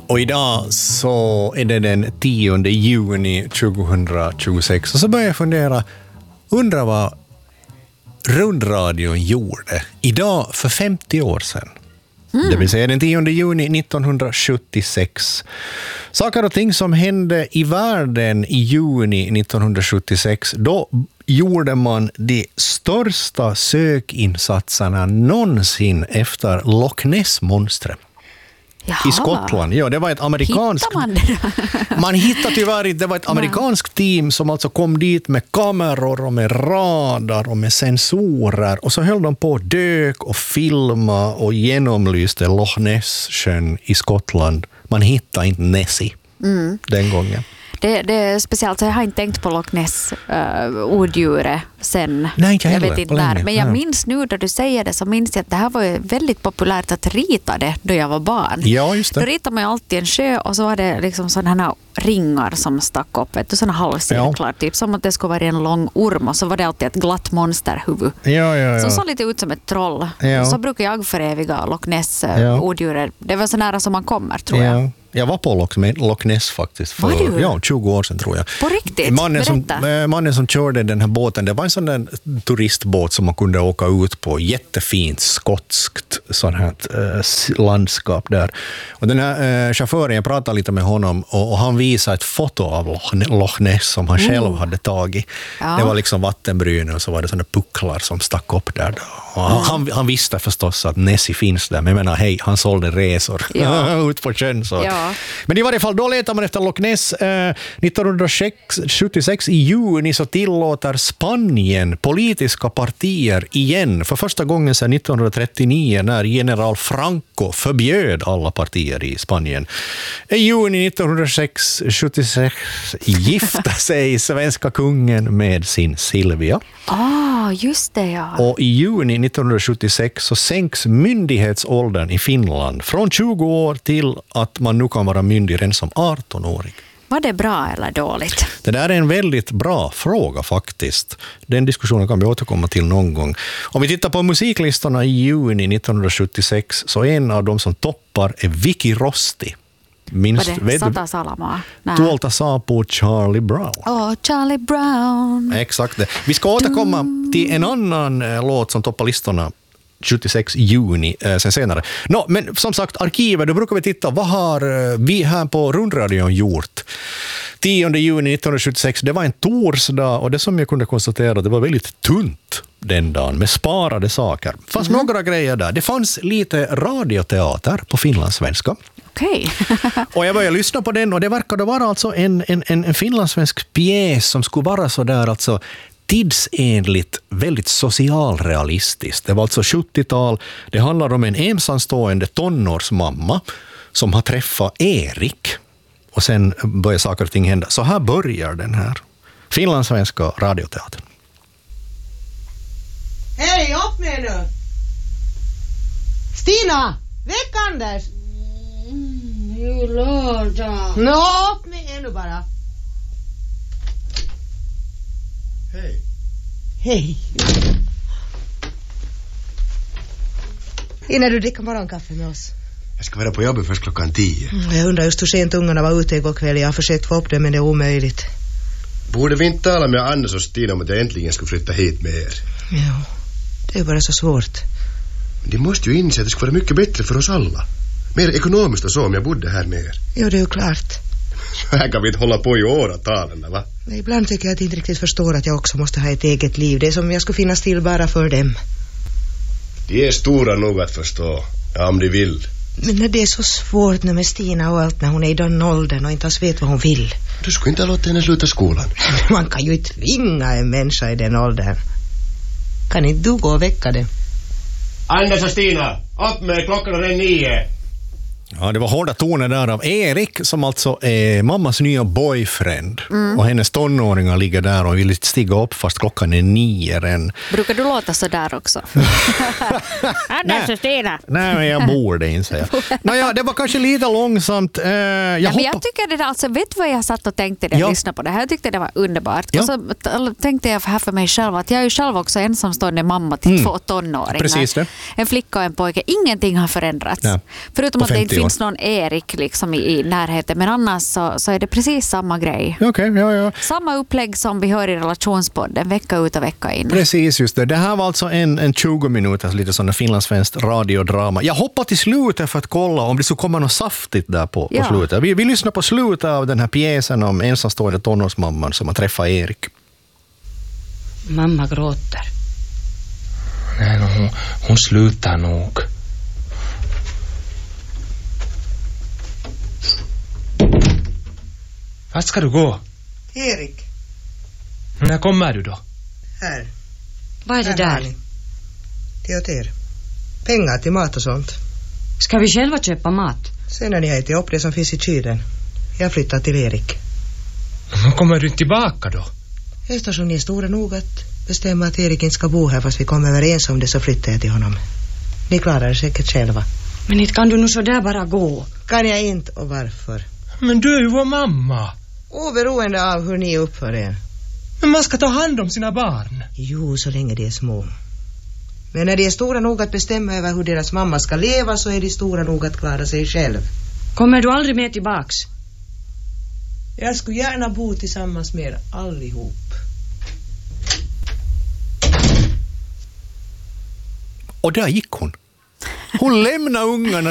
Och idag så är det den 10 juni 2026 och så börjar jag fundera, undra vad rundradion gjorde idag för 50 år sedan. Det vill säga den 10 juni 1976. Saker och ting som hände i världen i juni 1976, då gjorde man de största sökinsatserna någonsin efter Loch Ness-monstret. I Skottland. Ja, det var ett amerikanskt... Man hittade tyvärr inte. Det var ett amerikanskt team som alltså kom dit med kameror och med radar och med sensorer. Och så höll de på dök och filma och genomlyste Loch Ness-sjön i Skottland. Man hittade inte Nessie den gången. Det är speciellt, så jag har inte tänkt på Loch Ness odjuret sen. Nej, inte jag heller, vet inte när. Men jag minns nu då du säger det, så minns jag att det här var väldigt populärt att rita det då jag var barn. Ja, just det. Då ritade man alltid en sjö och så var det liksom sådana ringar som stack upp, sådana halvcirklar, typ som att det skulle vara en lång orm, och så var det alltid ett glatt monsterhuvud. Ja. Som såg lite ut som ett troll. Ja. Så brukar jag föreviga Loch Ness odjuret. Det var så nära som man kommer, tror jag. Jag var på Loch Ness faktiskt för 20 år sedan, tror jag. På riktigt? Mannen som körde den här båten, det var en sån där turistbåt som man kunde åka ut på. Jättefint skotskt sån här landskap där. Och den här chauffören, jag pratade lite med honom och han visade ett foto av Loch Ness som han själv hade tagit. Ja. Det var liksom vattenbrynen och så var det såna pucklar som stack upp där. Och han visste förstås att Nessie finns där, men jag menar, hej, han sålde resor ut på sjön. Så. Ja. Men i varje fall, då letar man efter Loch Ness. 1976 i juni så tillåter Spanien politiska partier igen. För första gången sedan 1939 när general Franco förbjöd alla partier i Spanien. I juni 1976 gifte sig svenska kungen med sin Silvia. Just det, ja. Och i juni 1976 så sänks myndighetsåldern i Finland från 20 år till att man nu kan vara myndig redan som 18-åring. Var det bra eller dåligt? Det där är en väldigt bra fråga faktiskt. Den diskussionen kan vi återkomma till någon gång. Om vi tittar på musiklistorna i juni 1976 så en av de som toppar är Vicky Rosti. Sata Salama? Tuolta saapuu Charlie Brown. Charlie Brown. Exakt det. Vi ska återkomma till en annan låt som toppar listorna 76 juni sen senare. Men som sagt, arkivet, då brukar vi titta, vad har vi här på rundradion gjort? 10 juni 1976, det var en torsdag och det som jag kunde konstatera, det var väldigt tunt den dagen med sparade saker. Det fanns några grejer där. Det fanns lite radioteater på finlandssvenska. Okej. Och jag började lyssna på den och det verkade vara alltså en finlandssvensk pjäs som skulle vara så där alltså tidsenligt, väldigt socialrealistiskt. Det var alltså 70-tal. Det handlar om en ensamstående tonårsmamma som har träffat Erik. Och sen börjar saker och ting hända. Så här börjar den här finlandssvenska radioteatern. Hej, upp med nu! Stina! Väck Anders! Jo, lördag. Upp med nu bara. Hej. Hej. Innan du dricker morgonkaffe med oss. Jag ska vara på jobbet först klockan 10. Jag undrar just hur sent ungarna var ute igår kväll. Jag har försökt få upp det, men det är omöjligt. Borde vi inte tala med Anders och Stina om att jag äntligen skulle flytta hit med er? Jo, det är bara så svårt. Men de måste ju inse att det skulle vara mycket bättre för oss alla. Mer ekonomiskt och så om jag bodde här med er. Jo, det är ju klart. Så här kan vi inte hålla på i åratalen, va? Men ibland tycker jag att jag inte riktigt förstår att jag också måste ha ett eget liv. Det är som om jag skulle finnas till bara för dem. De är stora nog att förstå. Ja, om de vill. Men när det är så svårt nu med Stina och allt, när hon är i den åldern och inte ens vet vad hon vill. Du skulle inte låta henne sluta skolan. Man kan ju tvinga en människa i den åldern. Kan inte du gå och väcka det? Anders och Stina, upp med klockan är 9. Ja, det var hårda toner där av Erik som alltså är mammas nya boyfriend. Och hennes tonåringar ligger där och vill stiga upp fast klockan är 9 än. Brukar du låta så där också? Anders och Stina. Nej, men jag borde inte. Naja, det var kanske lite långsamt. Men jag tycker det där, alltså, vet vad jag satt och tänkte när jag lyssnade på det här? Jag tyckte det var underbart. Och så tänkte jag här för mig själv att jag är ju själv också ensamstående mamma till 2 tonåringar. Precis det. En flicka och en pojke. Ingenting har förändrats. Ja. Förutom att det inte finns någon Erik liksom i närheten, men annars så är det precis samma grej. Okej, ja. Samma upplägg som vi hör i relationspodden, vecka ut och vecka in. Precis, just det. Det här var alltså en 20 minuters lite sån finlandssvenskt radiodrama. Jag hoppar till slutet för att kolla om det så kommer något saftigt där på slutet. Vi lyssnar på slutet av den här pjäsen om ensamstående tonårsmamman som har träffat Erik. Mamma gråter. Nej, hon slutar nog. Vart ska du gå? Erik. När kommer du då? Här. Vad är det där? Det är åt er. Pengar till mat och sånt. Ska vi själva köpa mat? Sen när ni har ätit upp det som finns i kylen. Jag flyttar till Erik. Men kommer du inte tillbaka då? Eftersom ni är stora nog att bestämma att Erik inte ska bo här fast vi kommer överens om det, så flyttar jag till honom. Ni klarar det säkert själva. Men inte kan du nog så där bara gå. Kan jag inte, och varför? Men du är ju vår mamma. Oberoende av hur ni uppför er. Men man ska ta hand om sina barn. Jo, så länge de är små. Men när de är stora nog att bestämma över hur deras mamma ska leva, så är de stora nog att klara sig själv. Kommer du aldrig med tillbaks? Jag skulle gärna bo tillsammans med er allihop. Och där gick hon. Hon lämnade ungarna